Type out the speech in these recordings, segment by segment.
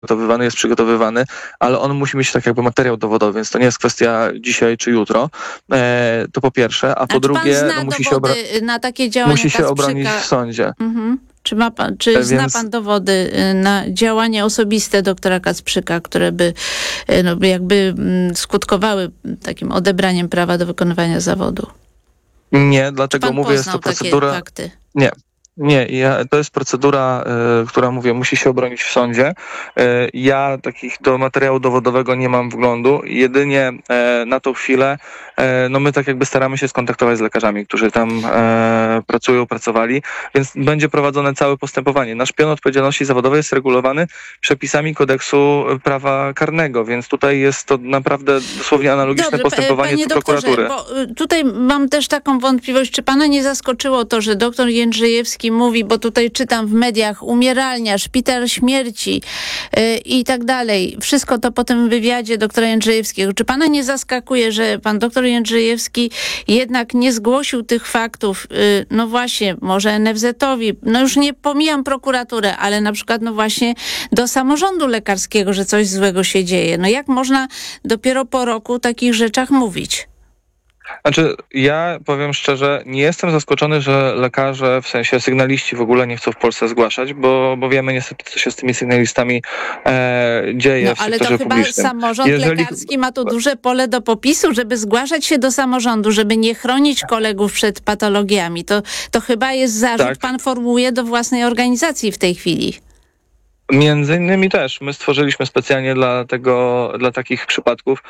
jest przygotowywany, ale on musi mieć tak jakby materiał dowodowy, więc to nie jest kwestia dzisiaj czy jutro. To po pierwsze, a po drugie musi się na takie działania obronić w sądzie. Mhm. Czy zna pan dowody na działania osobiste doktora Kacprzyka, które by jakby skutkowały takim odebraniem prawa do wykonywania zawodu? Nie, dlatego mówię, jest to procedura... Takie fakty? Nie, to jest procedura, która, mówię, musi się obronić w sądzie. Ja do materiału dowodowego nie mam wglądu. Jedynie na tą chwilę, my tak jakby staramy się skontaktować z lekarzami, którzy tam pracowali, więc będzie prowadzone całe postępowanie. Nasz pion odpowiedzialności zawodowej jest regulowany przepisami kodeksu prawa karnego, więc tutaj jest to naprawdę dosłownie analogiczne postępowanie do prokuratury. Bo tutaj mam też taką wątpliwość, czy pana nie zaskoczyło to, że doktor Jędrzejewski mówi, bo tutaj czytam w mediach, umieralnia, szpital śmierci i tak dalej. Wszystko to po tym wywiadzie doktora Jędrzejewskiego. Czy pana nie zaskakuje, że pan doktor Jędrzejewski jednak nie zgłosił tych faktów, no właśnie, może NFZ-owi, już nie pomijam prokuraturę, ale na przykład właśnie do samorządu lekarskiego, że coś złego się dzieje. Jak można dopiero po roku o takich rzeczach mówić? Znaczy, ja powiem szczerze, nie jestem zaskoczony, że lekarze, w sensie sygnaliści w ogóle nie chcą w Polsce zgłaszać, bo wiemy niestety, co się z tymi sygnalistami dzieje w sektorze publicznym. Ale to chyba samorząd lekarski ma tu duże pole do popisu, żeby zgłaszać się do samorządu, żeby nie chronić kolegów przed patologiami. To chyba jest zarzut, tak. Pan formułuje do własnej organizacji w tej chwili. Między innymi też. My stworzyliśmy specjalnie dla takich przypadków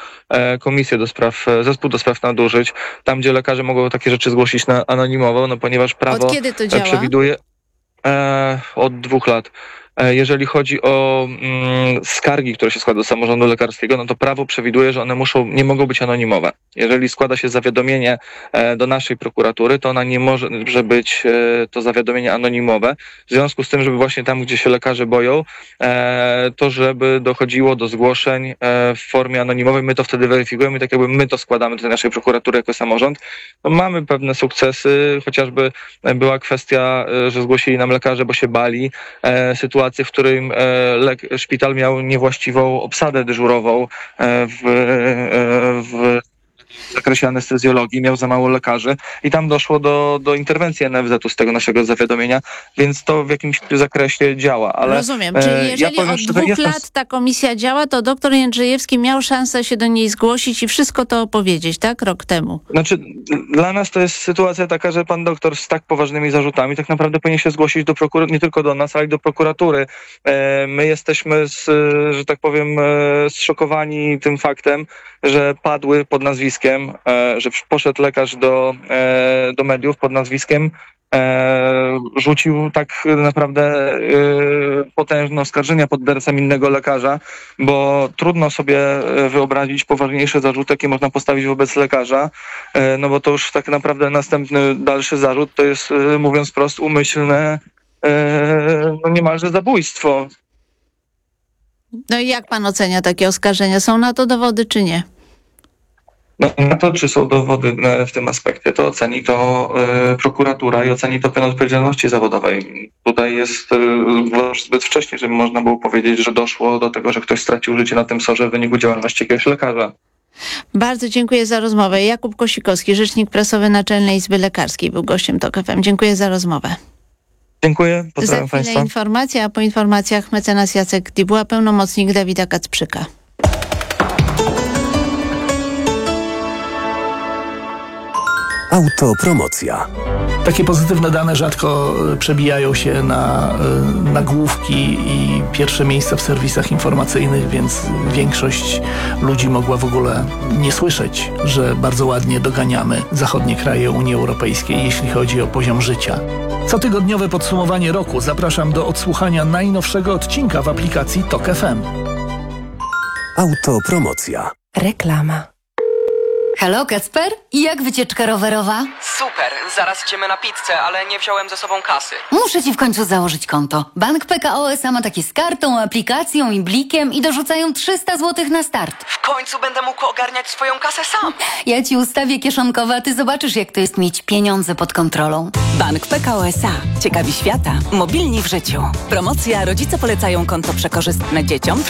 zespół do spraw nadużyć, tam gdzie lekarze mogą takie rzeczy zgłosić anonimowo, ponieważ prawo od kiedy to działa? Przewiduje od 2 lat. Jeżeli chodzi o skargi, które się składa do samorządu lekarskiego, to prawo przewiduje, że one nie mogą być anonimowe. Jeżeli składa się zawiadomienie do naszej prokuratury, to ona nie może być to zawiadomienie anonimowe. W związku z tym, żeby właśnie tam, gdzie się lekarze boją, to żeby dochodziło do zgłoszeń w formie anonimowej, my to wtedy weryfikujemy, tak jakby my to składamy do naszej prokuratury jako samorząd. Mamy pewne sukcesy, chociażby była kwestia, że zgłosili nam lekarze, bo się bali sytuacji, w którym szpital miał niewłaściwą obsadę dyżurową w zakresie anestezjologii, miał za mało lekarzy i tam doszło do interwencji NFZ-u z tego naszego zawiadomienia, więc to w jakimś zakresie działa. Ale rozumiem. Czyli jeżeli od 2 lat ta komisja działa, to doktor Jędrzejewski miał szansę się do niej zgłosić i wszystko to opowiedzieć, tak? Rok temu. Znaczy, dla nas to jest sytuacja taka, że pan doktor z tak poważnymi zarzutami tak naprawdę powinien się zgłosić do prokuratury, nie tylko do nas, ale i do prokuratury. My jesteśmy, że tak powiem, zszokowani tym faktem, że padły pod nazwiskiem, że poszedł lekarz do mediów pod nazwiskiem, rzucił tak naprawdę potężne oskarżenia pod adresem innego lekarza, bo trudno sobie wyobrazić poważniejsze zarzuty, jakie można postawić wobec lekarza, bo to już tak naprawdę następny dalszy zarzut to jest, mówiąc wprost, umyślne niemalże zabójstwo. I jak pan ocenia takie oskarżenia? Są na to dowody, czy nie? Na to, czy są dowody w tym aspekcie, to oceni to prokuratura i oceni to pion odpowiedzialności zawodowej. Tutaj jest zbyt wcześnie, żeby można było powiedzieć, że doszło do tego, że ktoś stracił życie na tym sorze w wyniku działalności jakiegoś lekarza. Bardzo dziękuję za rozmowę. Jakub Kosikowski, rzecznik prasowy Naczelnej Izby Lekarskiej, był gościem TOK FM. Dziękuję za rozmowę. Dziękuję, pozdrawiam Państwa. Za chwilę informacja, a po informacjach mecenas Jacek Dibuła, pełnomocnik Dawida Kacprzyka. Autopromocja. Takie pozytywne dane rzadko przebijają się na nagłówki i pierwsze miejsca w serwisach informacyjnych, więc większość ludzi mogła w ogóle nie słyszeć, że bardzo ładnie doganiamy zachodnie kraje Unii Europejskiej, jeśli chodzi o poziom życia. Cotygodniowe podsumowanie roku zapraszam do odsłuchania najnowszego odcinka w aplikacji TOK FM. Autopromocja. Reklama. Halo, Kacper? Jak wycieczka rowerowa? Super, zaraz idziemy na pizzę, ale nie wziąłem ze sobą kasy. Muszę ci w końcu założyć konto. Bank PKO SA ma takie z kartą, aplikacją i blikiem i dorzucają 300 zł na start. W końcu będę mógł ogarniać swoją kasę sam. Ja ci ustawię kieszonkowe, a ty zobaczysz, jak to jest mieć pieniądze pod kontrolą. Bank PKO SA. Ciekawi świata. Mobilni w życiu. Promocja Rodzice polecają konto przekorzystne dzieciom.